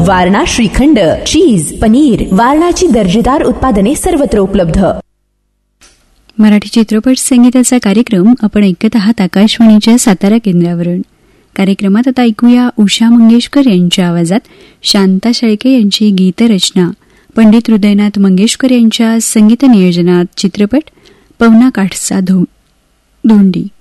वारणा श्रीखंड, चीज, पनीर, वारणाची दर्जेदार उत्पादने सर्वत्र उपलब्ध. मराठी चित्रपट संगीताचा कार्यक्रम आपण ऐकत आहात आकाशवाणीच्या सातारा केंद्रावरून. कार्यक्रमात आता ऐकूया उषा मंगेशकर यांच्या आवाजात शांता शेळके यांची गीतरचना, पंडित हृदयनाथ मंगेशकर यांच्या संगीत नियोजनात चित्रपट पवना काठचा धोंडी.